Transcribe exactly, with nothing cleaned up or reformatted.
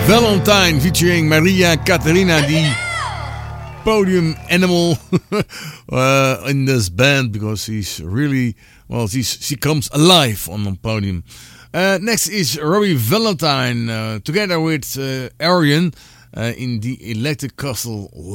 Valentine featuring Maria Caterina, the podium animal uh, in this band, because she's really, well, she's, she comes alive on the podium. Uh, next is Robbie Valentine uh, together with uh, Arian uh, in the Electric Castle